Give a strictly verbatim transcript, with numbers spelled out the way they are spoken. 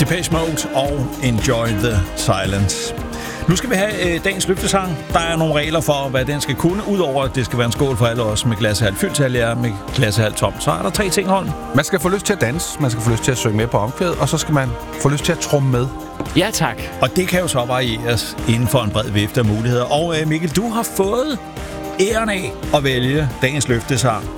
Depeche Mode og Enjoy the Silence. Nu skal vi have øh, dagens løftesang. Der er nogle regler for, hvad den skal kunne. Udover at det skal være en skål for alle os med glas halvt fyldt til alle jer med glas halvt tom. Så er der tre ting, Holm. Man skal få lyst til at danse, man skal få lyst til at synge med på omkvædet, og så skal man få lyst til at tromme med. Ja, tak. Og det kan jo så varieres inden for en bred vifte af muligheder. Og øh, Mikkel, du har fået æren af at vælge dagens løftesang.